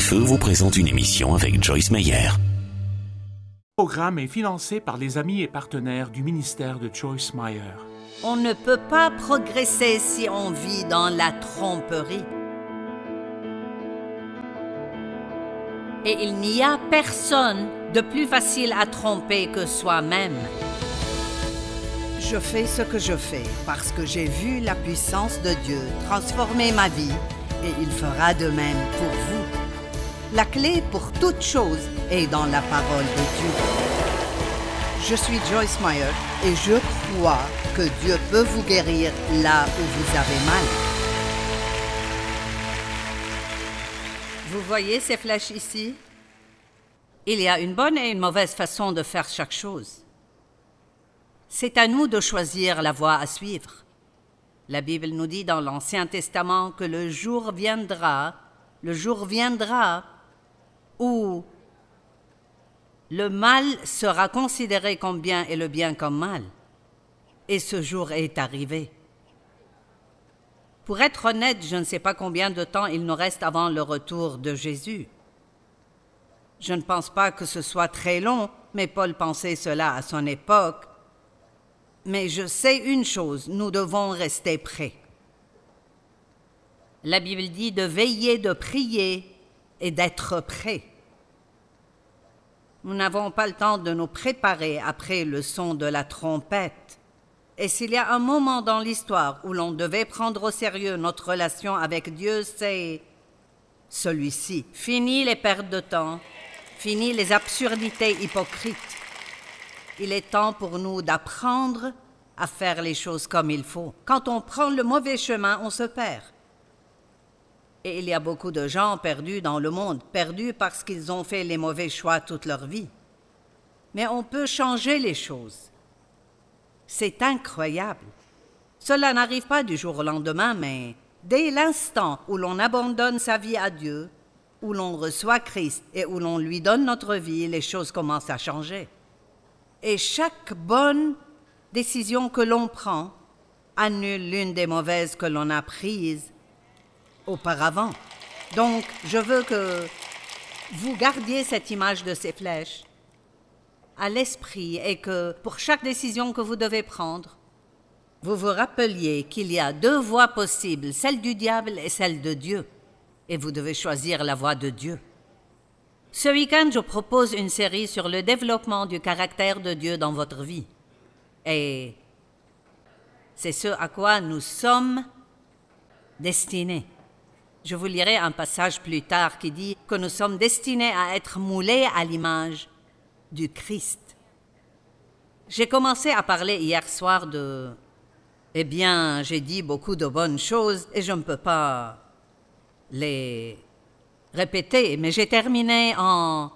Feu vous présente une émission avec Joyce Meyer. Le programme est financé par les amis et partenaires du ministère de Joyce Meyer. On ne peut pas progresser si on vit dans la tromperie. Et il n'y a personne de plus facile à tromper que soi-même. Je fais ce que je fais parce que j'ai vu la puissance de Dieu transformer ma vie et il fera de même pour vous. La clé pour toute chose est dans la parole de Dieu. Je suis Joyce Meyer et je crois que Dieu peut vous guérir là où vous avez mal. Vous voyez ces flèches ici? Il y a une bonne et une mauvaise façon de faire chaque chose. C'est à nous de choisir la voie à suivre. La Bible nous dit dans l'Ancien Testament que le jour viendra où le mal sera considéré comme bien et le bien comme mal. Et ce jour est arrivé. Pour être honnête, je ne sais pas combien de temps il nous reste avant le retour de Jésus. Je ne pense pas que ce soit très long, mais Paul pensait cela à son époque. Mais je sais une chose, nous devons rester prêts. La Bible dit de veiller, de prier et d'être prêts. Nous n'avons pas le temps de nous préparer après le son de la trompette. Et s'il y a un moment dans l'histoire où l'on devait prendre au sérieux notre relation avec Dieu, c'est celui-ci. Fini les pertes de temps, fini les absurdités hypocrites. Il est temps pour nous d'apprendre à faire les choses comme il faut. Quand on prend le mauvais chemin, on se perd. Et il y a beaucoup de gens perdus dans le monde, perdus parce qu'ils ont fait les mauvais choix toute leur vie. Mais on peut changer les choses. C'est incroyable. Cela n'arrive pas du jour au lendemain, mais dès l'instant où l'on abandonne sa vie à Dieu, où l'on reçoit Christ et où l'on lui donne notre vie, les choses commencent à changer. Et chaque bonne décision que l'on prend annule l'une des mauvaises que l'on a prises auparavant. Donc, je veux que vous gardiez cette image de ces flèches à l'esprit et que pour chaque décision que vous devez prendre, vous vous rappeliez qu'il y a deux voies possibles, celle du diable et celle de Dieu. Et vous devez choisir la voie de Dieu. Ce week-end, je propose une série sur le développement du caractère de Dieu dans votre vie. Et c'est ce à quoi nous sommes destinés. Je vous lirai un passage plus tard qui dit que nous sommes destinés à être moulés à l'image du Christ. J'ai commencé à parler hier soir de... j'ai dit beaucoup de bonnes choses et je ne peux pas les répéter, mais j'ai terminé en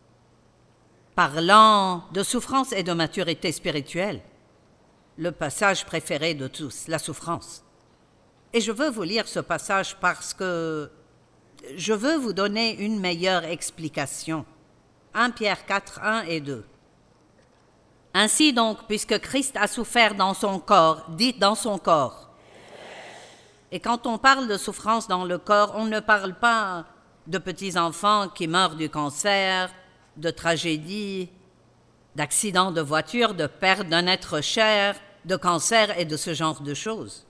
parlant de souffrance et de maturité spirituelle. Le passage préféré de tous, la souffrance. Et je veux vous lire ce passage parce que je veux vous donner une meilleure explication. 1 Pierre 4, 1 et 2. Ainsi donc, puisque Christ a souffert dans son corps, dites dans son corps. Et quand on parle de souffrance dans le corps, on ne parle pas de petits-enfants qui meurent du cancer, de tragédies, d'accidents de voiture, de perte d'un être cher, de cancer et de ce genre de choses.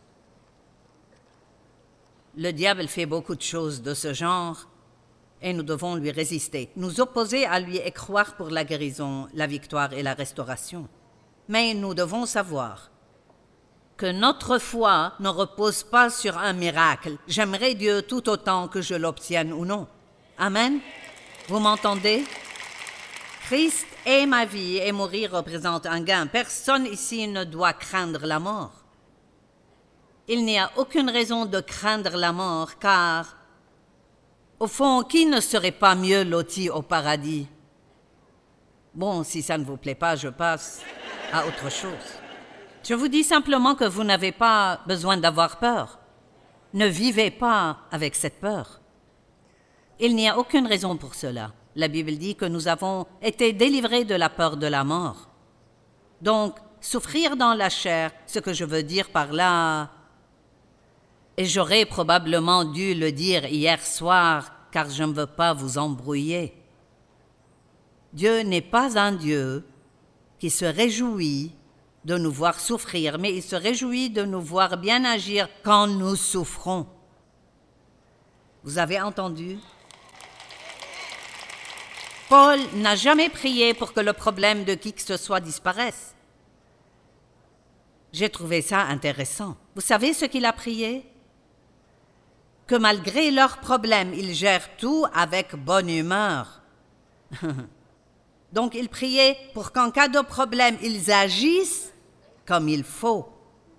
Le diable fait beaucoup de choses de ce genre et nous devons lui résister, nous opposer à lui et croire pour la guérison, la victoire et la restauration. Mais nous devons savoir que notre foi ne repose pas sur un miracle. J'aimerais Dieu tout autant que je l'obtienne ou non. Amen. Vous m'entendez? Christ est ma vie et mourir représente un gain. Personne ici ne doit craindre la mort. Il n'y a aucune raison de craindre la mort, car, au fond, qui ne serait pas mieux loti au paradis? Bon, si ça ne vous plaît pas, je passe à autre chose. Je vous dis simplement que vous n'avez pas besoin d'avoir peur. Ne vivez pas avec cette peur. Il n'y a aucune raison pour cela. La Bible dit que nous avons été délivrés de la peur de la mort. Donc, souffrir dans la chair, ce que je veux dire par là, et j'aurais probablement dû le dire hier soir car je ne veux pas vous embrouiller. Dieu n'est pas un Dieu qui se réjouit de nous voir souffrir, mais il se réjouit de nous voir bien agir quand nous souffrons. Vous avez entendu? Paul n'a jamais prié pour que le problème de qui que ce soit disparaisse. J'ai trouvé ça intéressant. Vous savez ce qu'il a prié? Que malgré leurs problèmes, ils gèrent tout avec bonne humeur. Donc il priait pour qu'en cas de problème, ils agissent comme il faut.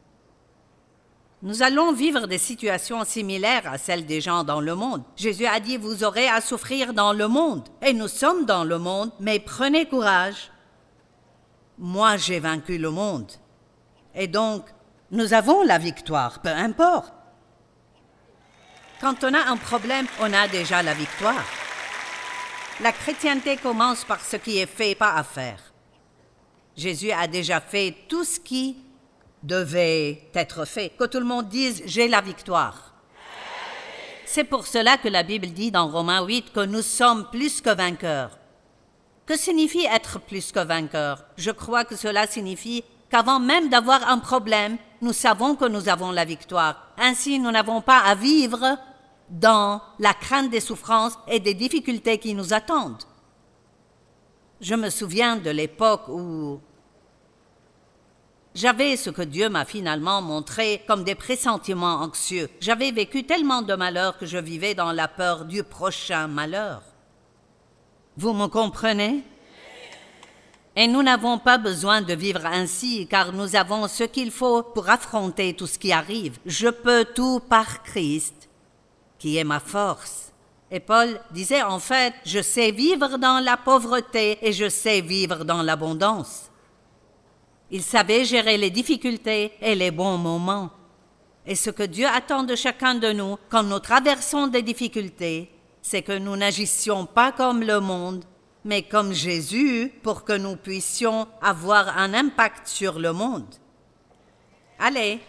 Nous allons vivre des situations similaires à celles des gens dans le monde. Jésus a dit, vous aurez à souffrir dans le monde. Et nous sommes dans le monde, mais prenez courage. Moi, j'ai vaincu le monde. Et donc, nous avons la victoire, peu importe. Quand on a un problème, on a déjà la victoire. La chrétienté commence par ce qui est fait, pas à faire. Jésus a déjà fait tout ce qui devait être fait. Que tout le monde dise « j'ai la victoire ». C'est pour cela que la Bible dit dans Romains 8 que nous sommes plus que vainqueurs. Que signifie être plus que vainqueur? Je crois que cela signifie qu'avant même d'avoir un problème, nous savons que nous avons la victoire. Ainsi, nous n'avons pas à vivre dans la crainte des souffrances et des difficultés qui nous attendent. Je me souviens de l'époque où j'avais ce que Dieu m'a finalement montré comme des pressentiments anxieux. J'avais vécu tellement de malheurs que je vivais dans la peur du prochain malheur. Vous me comprenez? Et nous n'avons pas besoin de vivre ainsi, car nous avons ce qu'il faut pour affronter tout ce qui arrive. Je peux tout par Christ, qui est ma force. Et Paul disait en fait, je sais vivre dans la pauvreté et je sais vivre dans l'abondance. Il savait gérer les difficultés et les bons moments. Et ce que Dieu attend de chacun de nous, quand nous traversons des difficultés, c'est que nous n'agissions pas comme le monde, mais comme Jésus, pour que nous puissions avoir un impact sur le monde. Allez.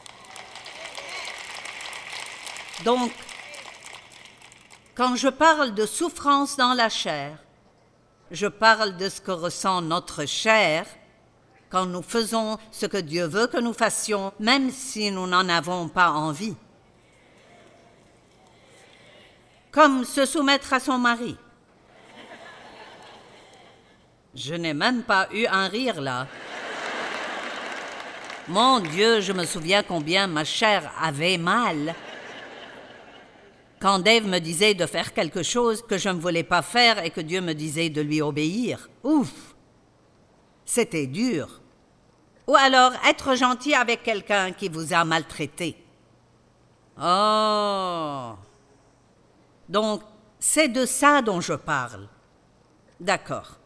Donc, quand je parle de souffrance dans la chair, je parle de ce que ressent notre chair quand nous faisons ce que Dieu veut que nous fassions, même si nous n'en avons pas envie. Comme se soumettre à son mari. Je n'ai même pas eu un rire là. Mon Dieu, je me souviens combien ma chair avait mal. Quand Dave me disait de faire quelque chose que je ne voulais pas faire et que Dieu me disait de lui obéir. Ouf! C'était dur. Ou alors être gentil avec quelqu'un qui vous a maltraité. Oh! Donc, c'est de ça dont je parle. D'accord.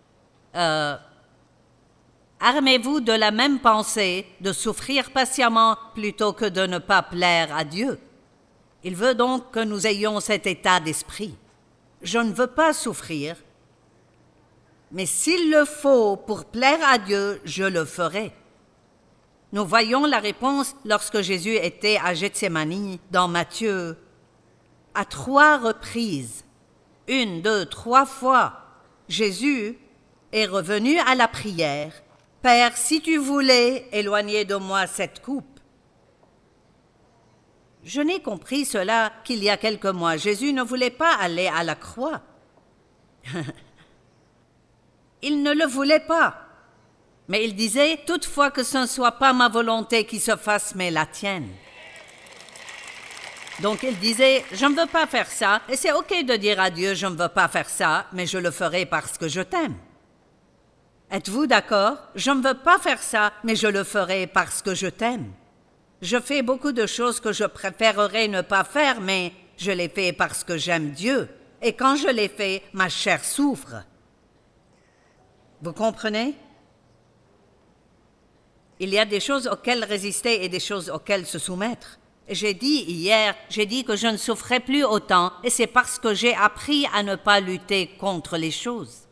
Armez-vous de la même pensée de souffrir patiemment plutôt que de ne pas plaire à Dieu. Il veut donc que nous ayons cet état d'esprit. Je ne veux pas souffrir, mais s'il le faut pour plaire à Dieu, je le ferai. Nous voyons la réponse lorsque Jésus était à Gethsémani dans Matthieu. À 3 reprises, 1, 2, 3 fois, Jésus est revenu à la prière. « Père, si tu voulais éloigner de moi cette coupe. » Je n'ai compris cela qu'il y a quelques mois. Jésus ne voulait pas aller à la croix. Il ne le voulait pas. Mais il disait, toutefois que ce ne soit pas ma volonté qui se fasse, mais la tienne. Donc il disait, je ne veux pas faire ça, et c'est ok de dire à Dieu, je ne veux pas faire ça, mais je le ferai parce que je t'aime. Êtes-vous d'accord? Je ne veux pas faire ça, mais je le ferai parce que je t'aime. Je fais beaucoup de choses que je préférerais ne pas faire, mais je les fais parce que j'aime Dieu. Et quand je les fais, ma chair souffre. Vous comprenez? Il y a des choses auxquelles résister et des choses auxquelles se soumettre. J'ai dit hier, que je ne souffrais plus autant, et c'est parce que j'ai appris à ne pas lutter contre les choses.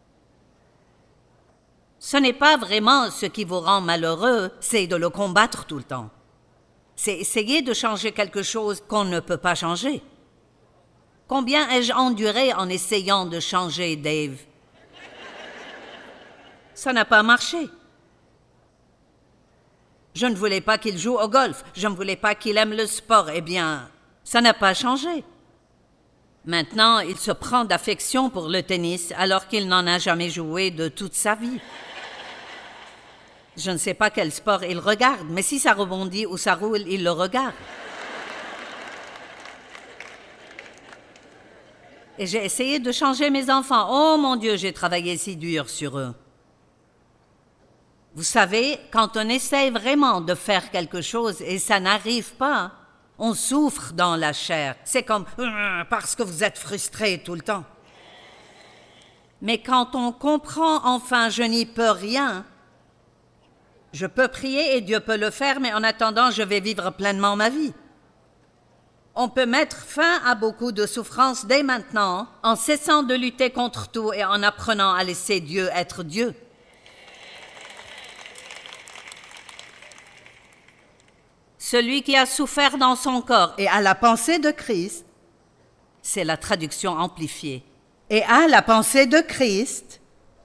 Ce n'est pas vraiment ce qui vous rend malheureux, c'est de le combattre tout le temps. C'est essayer de changer quelque chose qu'on ne peut pas changer. Combien ai-je enduré en essayant de changer Dave? Ça n'a pas marché. Je ne voulais pas qu'il joue au golf, je ne voulais pas qu'il aime le sport. Eh bien, ça n'a pas changé. Maintenant, il se prend d'affection pour le tennis alors qu'il n'en a jamais joué de toute sa vie. Je ne sais pas quel sport il regarde, mais si ça rebondit ou ça roule, il le regarde. Et j'ai essayé de changer mes enfants. Oh mon Dieu, j'ai travaillé si dur sur eux. Vous savez, quand on essaie vraiment de faire quelque chose et ça n'arrive pas, on souffre dans la chair. C'est comme « parce que vous êtes frustré tout le temps ». Mais quand on comprend enfin « je n'y peux rien », je peux prier et Dieu peut le faire, mais en attendant, je vais vivre pleinement ma vie. On peut mettre fin à beaucoup de souffrances dès maintenant, en cessant de lutter contre tout et en apprenant à laisser Dieu être Dieu. Celui qui a souffert dans son corps et a la pensée de Christ, c'est la traduction amplifiée, et a la pensée de Christ,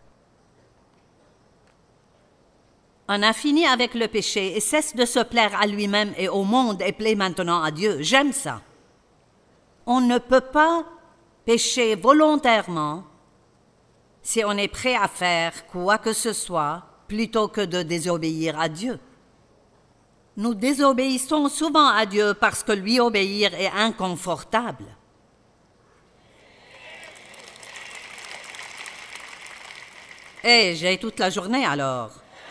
en a fini avec le péché et cesse de se plaire à lui-même et au monde et plaît maintenant à Dieu. J'aime ça. On ne peut pas pécher volontairement si on est prêt à faire quoi que ce soit plutôt que de désobéir à Dieu. Nous désobéissons souvent à Dieu parce que lui obéir est inconfortable. Et j'ai toute la journée alors.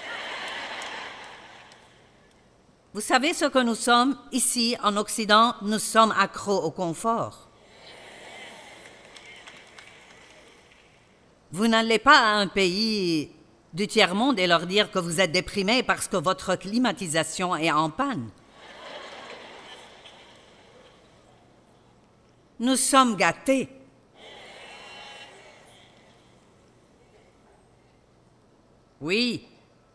Vous savez ce que nous sommes ici en Occident? Nous sommes accros au confort. Vous n'allez pas à un pays du tiers-monde et leur dire que vous êtes déprimé parce que votre climatisation est en panne. Nous sommes gâtés. Oui.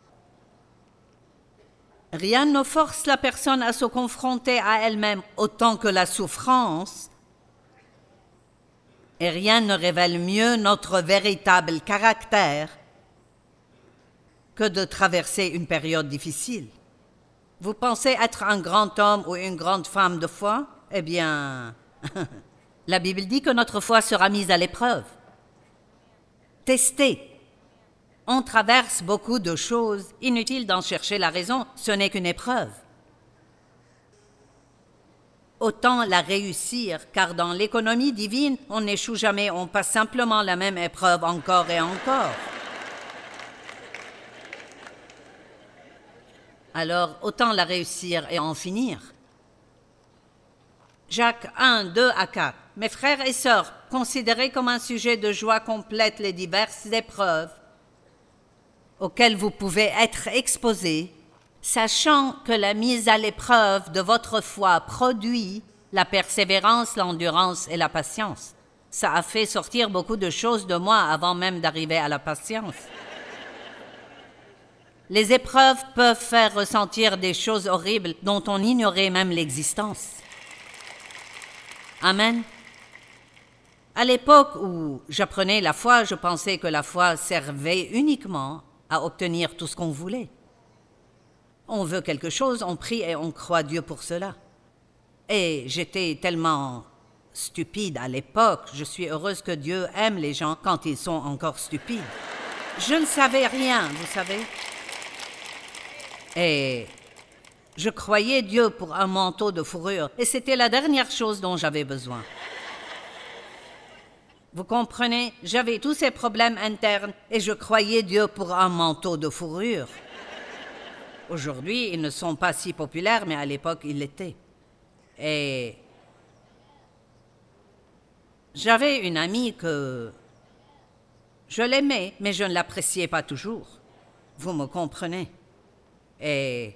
Rien ne force la personne à se confronter à elle-même autant que la souffrance, et rien ne révèle mieux notre véritable caractère que de traverser une période difficile. Vous pensez être un grand homme ou une grande femme de foi? Eh bien, la Bible dit que notre foi sera mise à l'épreuve. Testez. On traverse beaucoup de choses. Inutile d'en chercher la raison, ce n'est qu'une épreuve. Autant la réussir, car dans l'économie divine, on n'échoue jamais, on passe simplement la même épreuve encore et encore. Alors, autant la réussir et en finir. Jacques 1, 2 à 4. Mes frères et sœurs, considérez comme un sujet de joie complète les diverses épreuves auxquelles vous pouvez être exposés, sachant que la mise à l'épreuve de votre foi produit la persévérance, l'endurance et la patience. Ça a fait sortir beaucoup de choses de moi avant même d'arriver à la patience. Les épreuves peuvent faire ressentir des choses horribles dont on ignorait même l'existence. Amen. À l'époque où j'apprenais la foi, je pensais que la foi servait uniquement à obtenir tout ce qu'on voulait. On veut quelque chose, on prie et on croit Dieu pour cela. Et j'étais tellement stupide à l'époque, je suis heureuse que Dieu aime les gens quand ils sont encore stupides. Je ne savais rien, vous savez. Et je croyais Dieu pour un manteau de fourrure, et c'était la dernière chose dont j'avais besoin. Vous comprenez, j'avais tous ces problèmes internes et je croyais Dieu pour un manteau de fourrure. Aujourd'hui, ils ne sont pas si populaires, mais à l'époque, ils l'étaient. Et j'avais une amie que je l'aimais, mais je ne l'appréciais pas toujours. Vous me comprenez. Et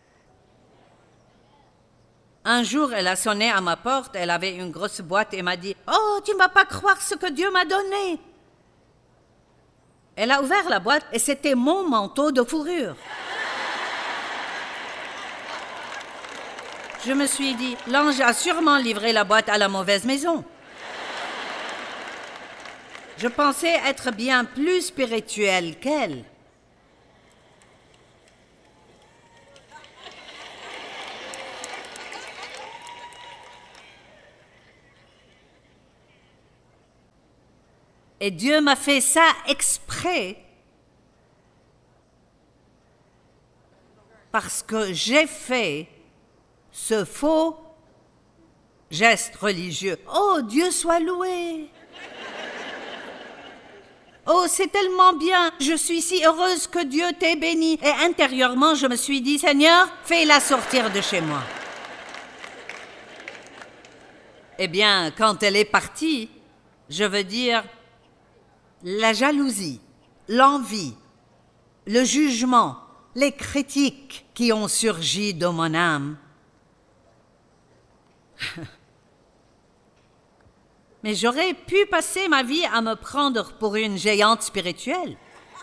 un jour, elle a sonné à ma porte, elle avait une grosse boîte et m'a dit « Oh, tu ne vas pas croire ce que Dieu m'a donné !» Elle a ouvert la boîte et c'était mon manteau de fourrure. Je me suis dit « L'ange a sûrement livré la boîte à la mauvaise maison. » Je pensais être bien plus spirituelle qu'elle. Et Dieu m'a fait ça exprès parce que j'ai fait ce faux geste religieux. Oh, Dieu soit loué! Oh, c'est tellement bien! Je suis si heureuse que Dieu t'ait béni. Et intérieurement, je me suis dit, Seigneur, fais-la sortir de chez moi. Eh bien, quand elle est partie, je veux dire, la jalousie, l'envie, le jugement, les critiques qui ont surgi de mon âme. Mais j'aurais pu passer ma vie à me prendre pour une géante spirituelle.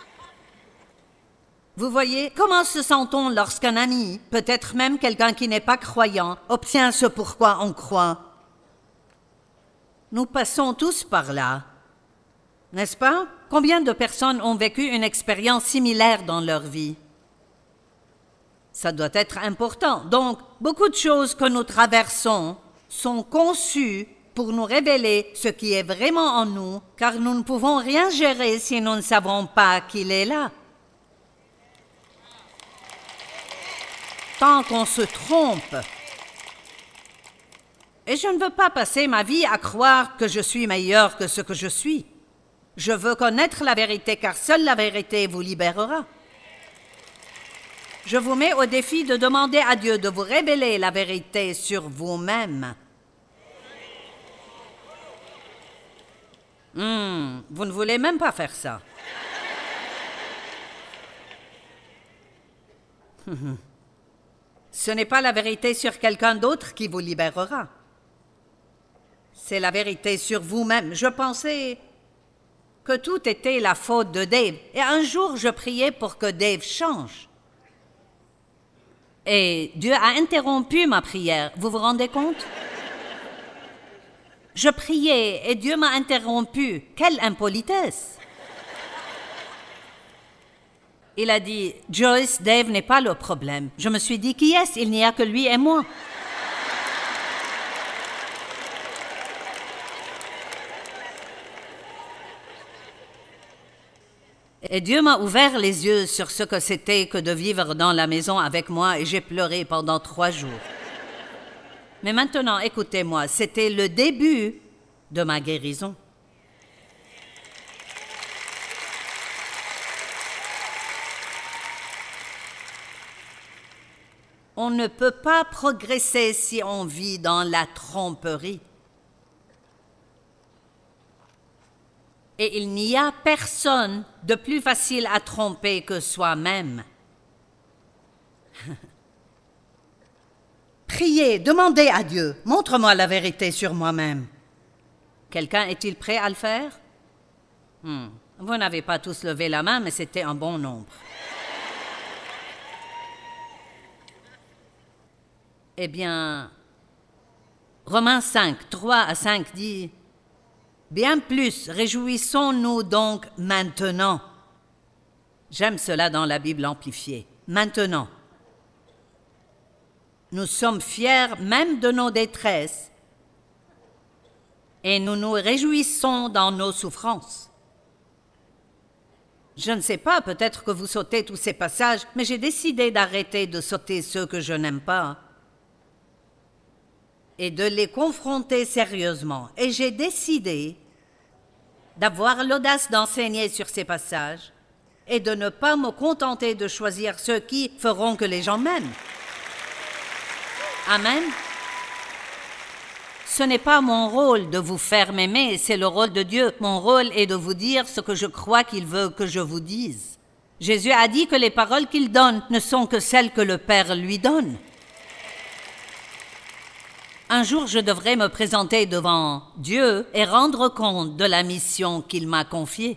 Vous voyez, comment se sent-on lorsqu'un ami, peut-être même quelqu'un qui n'est pas croyant, obtient ce pourquoi on croit? Nous passons tous par là, n'est-ce pas? Combien de personnes ont vécu une expérience similaire dans leur vie? Ça doit être important. Donc, beaucoup de choses que nous traversons sont conçues pour nous révéler ce qui est vraiment en nous, car nous ne pouvons rien gérer si nous ne savons pas qu'il est là. Tant qu'on se trompe. Et je ne veux pas passer ma vie à croire que je suis meilleur que ce que je suis. Je veux connaître la vérité, car seule la vérité vous libérera. Je vous mets au défi de demander à Dieu de vous révéler la vérité sur vous-même. Vous ne voulez même pas faire ça. Ce n'est pas la vérité sur quelqu'un d'autre qui vous libérera. C'est la vérité sur vous-même. Je pensais que tout était la faute de Dave. Et un jour, je priais pour que Dave change. Et Dieu a interrompu ma prière. Vous vous rendez compte? Je priais et Dieu m'a interrompu. Quelle impolitesse! Il a dit, Joyce, Dave n'est pas le problème. Je me suis dit, qui est-ce? Il n'y a que lui et moi. Et Dieu m'a ouvert les yeux sur ce que c'était que de vivre dans la maison avec moi et j'ai pleuré pendant 3 jours. Mais maintenant, écoutez-moi, c'était le début de ma guérison. On ne peut pas progresser si on vit dans la tromperie. Et il n'y a personne de plus facile à tromper que soi-même. Priez, demandez à Dieu, montre-moi la vérité sur moi-même. Quelqu'un est-il prêt à le faire? Vous n'avez pas tous levé la main, mais c'était un bon nombre. Eh bien, Romains 5, 3 à 5 dit « Bien plus, réjouissons-nous donc maintenant. » J'aime cela dans la Bible amplifiée. Maintenant. Nous sommes fiers même de nos détresses et nous nous réjouissons dans nos souffrances. Je ne sais pas, peut-être que vous sautez tous ces passages, mais j'ai décidé d'arrêter de sauter ceux que je n'aime pas et de les confronter sérieusement. Et j'ai décidé d'avoir l'audace d'enseigner sur ces passages et de ne pas me contenter de choisir ceux qui feront que les gens m'aiment. Amen. Ce n'est pas mon rôle de vous faire m'aimer, c'est le rôle de Dieu. Mon rôle est de vous dire ce que je crois qu'il veut que je vous dise. Jésus a dit que les paroles qu'il donne ne sont que celles que le Père lui donne. Un jour, je devrais me présenter devant Dieu et rendre compte de la mission qu'il m'a confiée.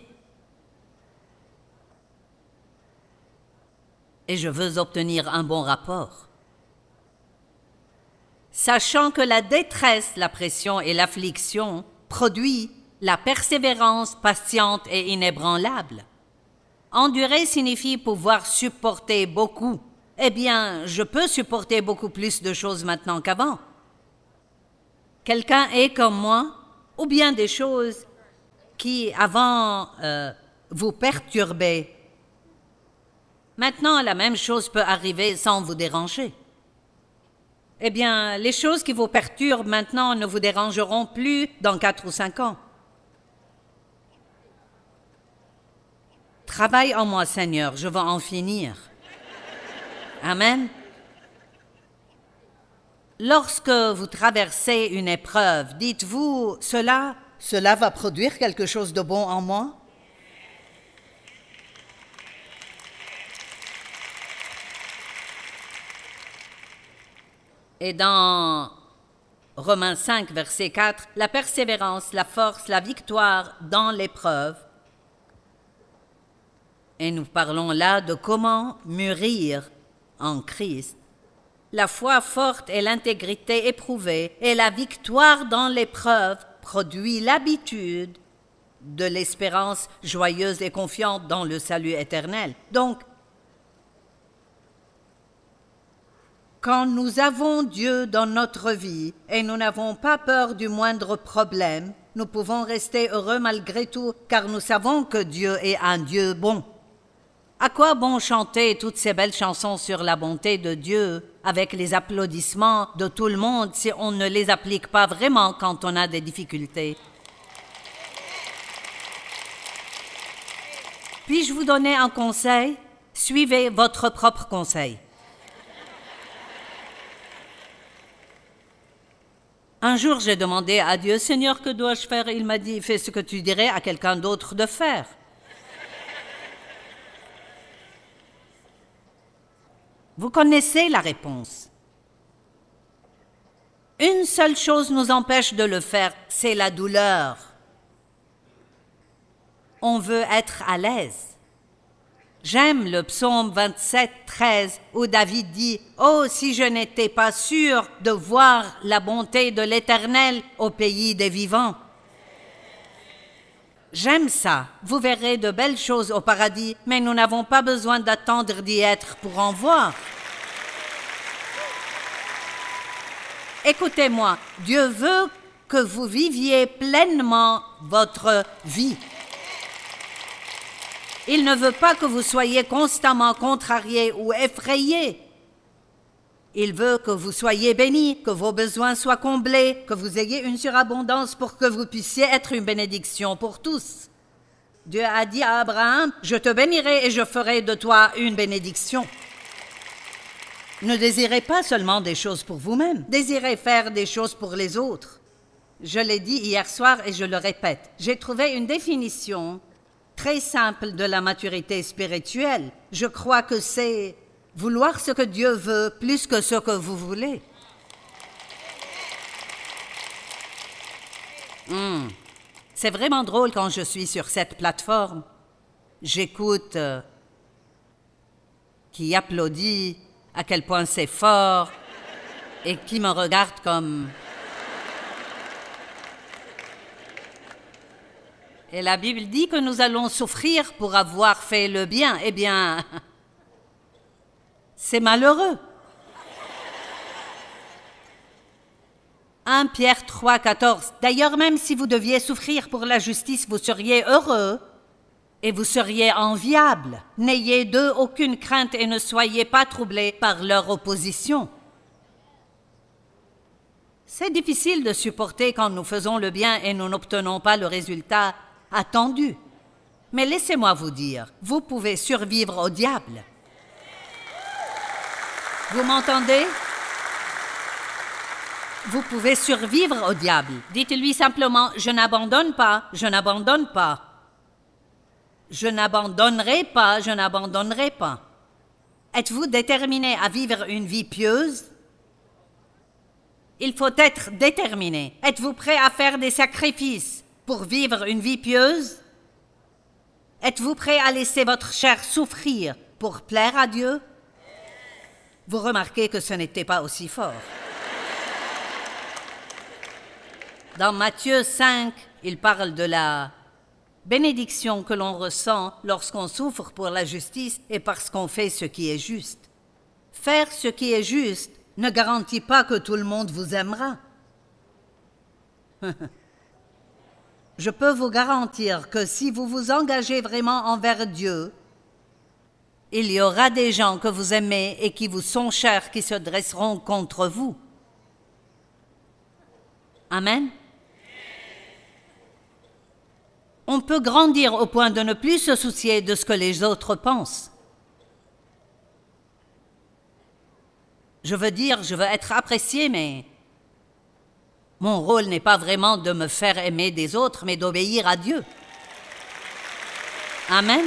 Et je veux obtenir un bon rapport. Sachant que la détresse, la pression et l'affliction produit la persévérance patiente et inébranlable. Endurer signifie pouvoir supporter beaucoup. Eh bien, je peux supporter beaucoup plus de choses maintenant qu'avant. Quelqu'un est comme moi, ou bien des choses qui, avant, vous perturbaient. Maintenant, la même chose peut arriver sans vous déranger. Eh bien, les choses qui vous perturbent maintenant ne vous dérangeront plus dans 4 ou 5 ans. Travaille en moi, Seigneur, je veux en finir. Amen. Lorsque vous traversez une épreuve, dites-vous, cela va produire quelque chose de bon en moi? Et dans Romains 5, verset 4, la persévérance, la force, la victoire dans l'épreuve. Et nous parlons là de comment mûrir en Christ. La foi forte et l'intégrité éprouvée et la victoire dans l'épreuve produit l'habitude de l'espérance joyeuse et confiante dans le salut éternel. Donc, quand nous avons Dieu dans notre vie et nous n'avons pas peur du moindre problème, nous pouvons rester heureux malgré tout, car nous savons que Dieu est un Dieu bon. À quoi bon chanter toutes ces belles chansons sur la bonté de Dieu avec les applaudissements de tout le monde si on ne les applique pas vraiment quand on a des difficultés? Puis-je vous donner un conseil? Suivez votre propre conseil. Un jour, j'ai demandé à Dieu, « Seigneur, que dois-je faire ?» Il m'a dit, « Fais ce que tu dirais à quelqu'un d'autre de faire. » Vous connaissez la réponse. Une seule chose nous empêche de le faire, c'est la douleur. On veut être à l'aise. J'aime le psaume 27, 13, où David dit « Oh, si je n'étais pas sûr de voir la bonté de l'Éternel au pays des vivants. » J'aime ça. Vous verrez de belles choses au paradis, mais nous n'avons pas besoin d'attendre d'y être pour en voir. Écoutez-moi, Dieu veut que vous viviez pleinement votre vie. Il ne veut pas que vous soyez constamment contrariés ou effrayés. Il veut que vous soyez bénis, que vos besoins soient comblés, que vous ayez une surabondance pour que vous puissiez être une bénédiction pour tous. Dieu a dit à Abraham, « Je te bénirai et je ferai de toi une bénédiction. » Ne désirez pas seulement des choses pour vous-même, désirez faire des choses pour les autres. Je l'ai dit hier soir et je le répète, j'ai trouvé une définition très simple de la maturité spirituelle. Je crois que c'est vouloir ce que Dieu veut plus que ce que vous voulez. C'est vraiment drôle quand je suis sur cette plateforme. J'écoute qui applaudit, à quel point c'est fort, et qui me regarde comme... Et la Bible dit que nous allons souffrir pour avoir fait le bien. Eh bien, c'est malheureux. 1 Pierre 3, 14. D'ailleurs, même si vous deviez souffrir pour la justice, vous seriez heureux et vous seriez enviables. N'ayez d'eux aucune crainte et ne soyez pas troublés par leur opposition. C'est difficile de supporter quand nous faisons le bien et nous n'obtenons pas le résultat attendu. Mais laissez-moi vous dire, vous pouvez survivre au diable. Vous m'entendez? Vous pouvez survivre au diable. Dites-lui simplement, je n'abandonne pas, je n'abandonne pas. Je n'abandonnerai pas, je n'abandonnerai pas. Êtes-vous déterminé à vivre une vie pieuse? Il faut être déterminé. Êtes-vous prêt à faire des sacrifices pour vivre une vie pieuse? Êtes-vous prêt à laisser votre chair souffrir pour plaire à Dieu? Vous remarquez que ce n'était pas aussi fort. Dans Matthieu 5, il parle de la bénédiction que l'on ressent lorsqu'on souffre pour la justice et parce qu'on fait ce qui est juste. Faire ce qui est juste ne garantit pas que tout le monde vous aimera. Je peux vous garantir que si vous vous engagez vraiment envers Dieu, il y aura des gens que vous aimez et qui vous sont chers qui se dresseront contre vous. Amen. On peut grandir au point de ne plus se soucier de ce que les autres pensent. Je veux dire, je veux être apprécié, mais mon rôle n'est pas vraiment de me faire aimer des autres, mais d'obéir à Dieu. Amen.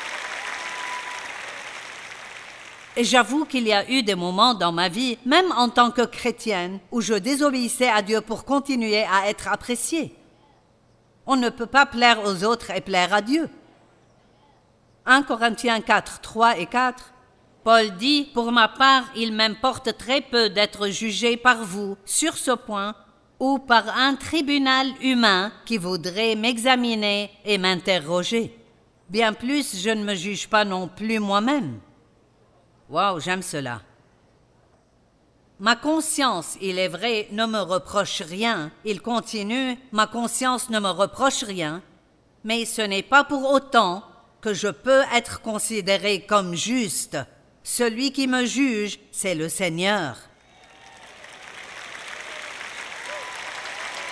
Et j'avoue qu'il y a eu des moments dans ma vie, même en tant que chrétienne, où je désobéissais à Dieu pour continuer à être appréciée. On ne peut pas plaire aux autres et plaire à Dieu. 1 Corinthiens 4, 3 et 4, Paul dit « Pour ma part, il m'importe très peu d'être jugé par vous sur ce point ou par un tribunal humain qui voudrait m'examiner et m'interroger. Bien plus, je ne me juge pas non plus moi-même. » Wow, j'aime cela. Ma conscience, il est vrai, ne me reproche rien. Il continue, ma conscience ne me reproche rien, mais ce n'est pas pour autant que je peux être considéré comme juste. Celui qui me juge, c'est le Seigneur.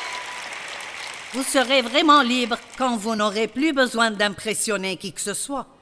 Vous serez vraiment libre quand vous n'aurez plus besoin d'impressionner qui que ce soit.